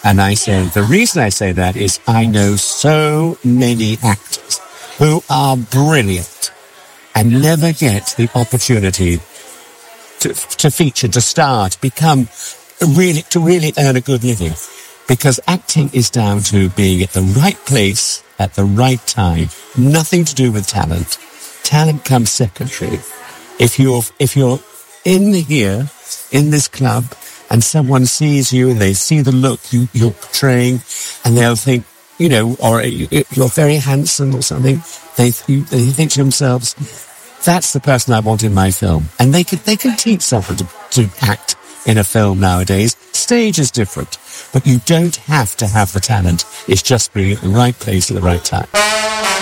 And I say, the reason I say that is I know so many actors who are brilliant and never get the opportunity to feature, to star, to become to really earn a good living. Because acting is down to being at the right place at the right time. Nothing to do with talent. Talent comes secondary. If you're in here, in this club, and someone sees you and they see the look you're portraying, and they'll think, or you're very handsome or something, they think to themselves, that's the person I want in my film. And they can teach someone to act in a film nowadays. Stage is different, but you don't have to have the talent. It's just being at the right place at the right time.